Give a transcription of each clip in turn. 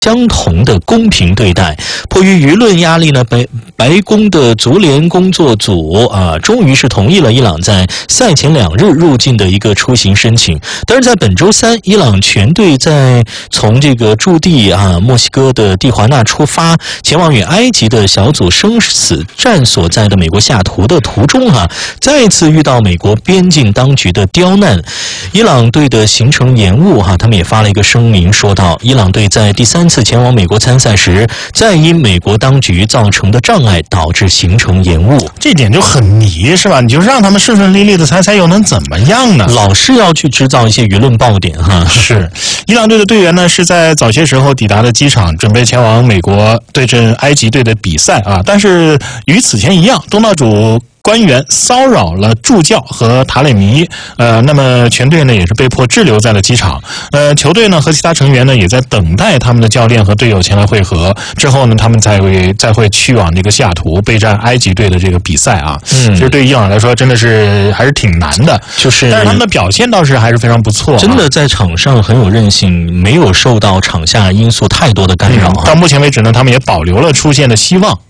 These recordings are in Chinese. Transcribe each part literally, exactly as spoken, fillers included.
相同的公平对待。迫于舆论压力呢，白白宫的足联工作组啊，终于是同意了伊朗在赛前两日入境的一个出行申请。但是在本周三，伊朗全队在从这个驻地啊墨西哥的蒂华纳出发，前往与埃及的小组生死战所在的美国西雅图的途中啊，再次遇到美国边境当局的刁难。伊朗队的行程延误哈、啊，他们也发了一个声明，说到伊朗队在第三次前往美国参赛时，再因美国当局造成的障碍导致行程延误， 这点就很迷是吧？你就让他们顺顺利利的参赛又能怎么样呢？ 老是要去制造一些舆论爆点哈。 是，伊朗队的队员呢是在早些时候抵达的机场，准备前往美国对阵埃及队的比赛啊。但是与此前一样，东道主官员骚扰了助教和塔雷米，呃，那么全队呢也是被迫滞留在了机场。呃，球队呢和其他成员呢也在等待他们的教练和队友前来会合。之后呢，他们才会再会去往这个西雅图备战埃及队的这个比赛啊。嗯，其实对于伊朗来说真的是还是挺难的，就是，但是他们的表现倒是还是非常不错、啊， 真的在场上很有韧性，没有受到场下因素太多的干扰、啊嗯。到目前为止呢，他们也保留了出线的希望。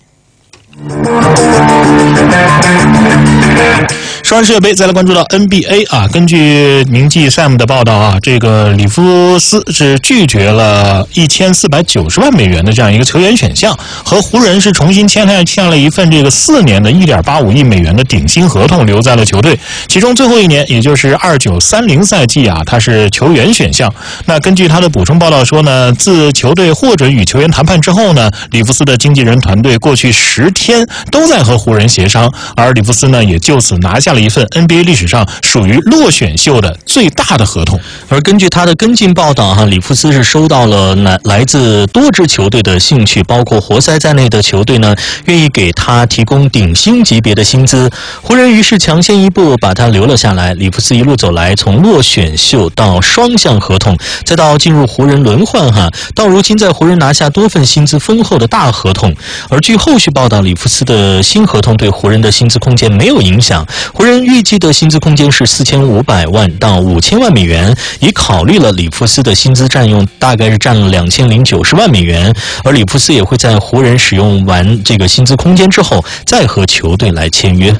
说完世界杯，再来关注到 N B A 啊。根据名记 Sam 的报道啊，这个里夫斯是拒绝了一千四百九十万美元的这样一个球员选项，和湖人是重新签下签了一份这个四年的一点八五亿美元的顶薪合同，留在了球队。其中最后一年，也就是二九三零赛季啊，他是球员选项。那根据他的补充报道说呢，自球队获准与球员谈判之后呢，里夫斯的经纪人团队过去十天都在和湖人协商，而里夫斯呢也就此拿下了一份 N B A 历史上属于落选秀的最大的合同。 而根据他的跟进报道哈，里夫斯是收到了来来自多支球队的兴趣，包括活塞在内的球队呢愿意给他提供顶薪级别的薪资。湖人于是抢先一步把他留了下来。里夫斯一路走来，从落选秀到双向合同，再到进入湖人轮换哈，到如今在湖人拿下多份薪资丰厚的大合同。而据后续报道，里夫斯的新合同对湖人的薪资空间没有影响，湖人预计的薪资空间是四千五百万到五千万美元，已考虑了里夫斯的薪资占用，大概是占了两千零九十万美元，而里夫斯也会在湖人使用完这个薪资空间之后，再和球队来签约。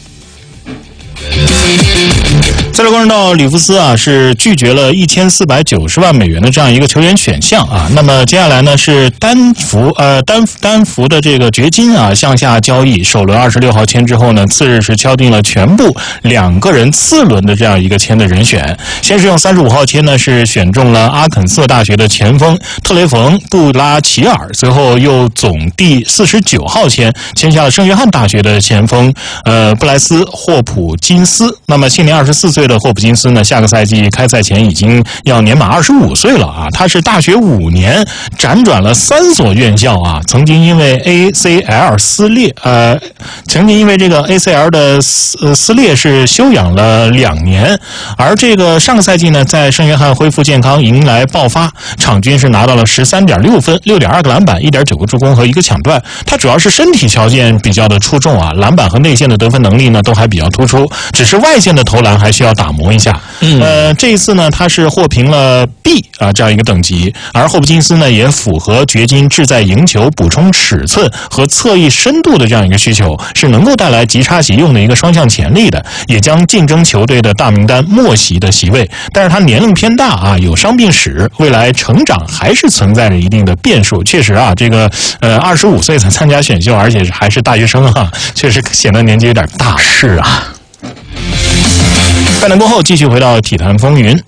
再来关注到里夫斯啊，是拒绝了一千四百九十万美元的这样一个球员选项啊。那么接下来呢是丹福呃丹丹福的这个掘金啊向下交易，首轮二十六号签之后呢，次日是敲定了全部两个人次轮的这样一个签的人选。先是用三十五号签呢是选中了阿肯色大学的前锋特雷冯布拉齐尔，随后又总第四十九号签签下了圣约翰大学的前锋呃布莱斯霍普金斯。那么现年二十四岁的霍普金斯呢，下个赛季开赛前已经要年满二十五岁了啊！他是大学五年，辗转了三所院校啊，曾经因为 A C L 撕裂，呃，曾经因为这个 A C L 的撕呃撕裂是休养了两年，而这个上个赛季呢，在圣约翰恢复健康，迎来爆发，场均是拿到了十三点六分、六点二个篮板、一点九个助攻和一个抢断。他主要是身体条件比较的出众啊，篮板和内线的得分能力呢都还比较突出，只是外线的投篮还需要打磨一下。嗯，呃，这一次呢，他是获评了 B 啊这样一个等级，而霍普金斯呢也符合掘金志在赢球、补充尺寸和侧翼深度的这样一个需求，是能够带来即插即用的一个双向潜力的，也将竞争球队的大名单末席的席位。但是他年龄偏大啊，有伤病史，未来成长还是存在着一定的变数。确实啊，这个呃二十五岁才参加选秀，而且还是大学生啊，确实显得年纪有点大。 是啊。 半点过后，继续回到体坛风云。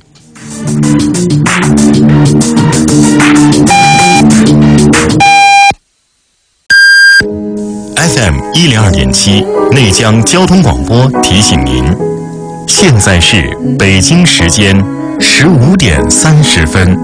F M 一零二点七内江交通广播提醒您，现在是北京时间十五点三十分。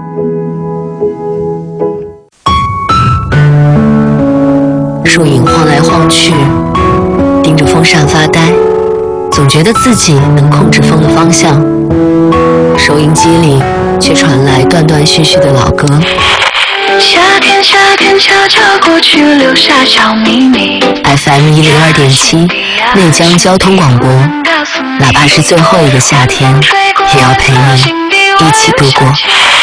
树影晃来晃去，盯着风扇发呆，总觉得自己能控制风的方向，收音机里却传来断断续续的老歌。 夏天，夏天悄悄过去，留下小秘密。 F M 一零二点七，内江交通广播，哪怕是最后一个夏天，也要陪你一起度过。